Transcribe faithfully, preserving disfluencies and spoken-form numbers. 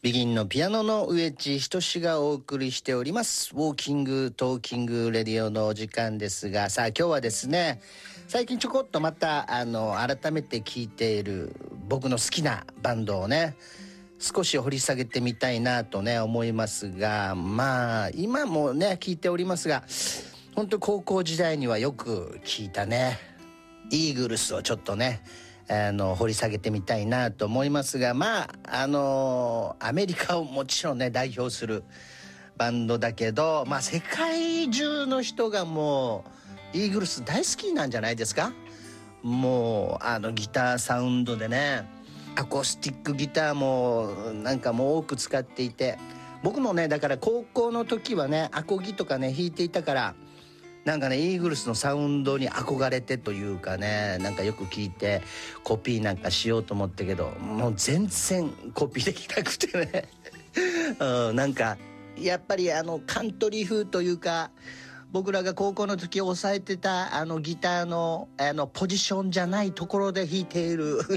ビギンのピアノの植地仁志がお送りしておりますウォーキングトーキングレディオのお時間ですが、さあ今日はですね、最近ちょこっとまたあの改めて聴いている僕の好きなバンドをね少し掘り下げてみたいなとね思いますが、まあ今もね聴いておりますが、本当高校時代にはよく聴いたねイーグルスをちょっとねあの掘り下げてみたいなと思いますが、まああのアメリカをもちろんね代表するバンドだけど、まあ世界中の人がもうイーグルス大好きなんじゃないですか。もうあのギターサウンドでね、アコースティックギターもなんかもう多く使っていて、僕もねだから高校の時はねアコギとかね弾いていたから、なんかねイーグルスのサウンドに憧れてというかね、なんかよく聞いてコピーなんかしようと思ったけど、もう全然コピーできなくてねうん、なんかやっぱりあのカントリー風というか、僕らが高校の時押さえてたあのギターのあのポジションじゃないところで弾いている